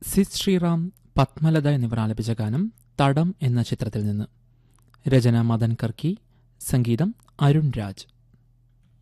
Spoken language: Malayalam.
സിസ് ശ്രീറാം, പത്മലത എന്നിവർ ആലപിച്ച ഗാനം തടം എന്ന ചിത്രത്തിൽ നിന്ന്. രചന മദൻ കർക്കി, സംഗീതം അരുൺ രാജ്.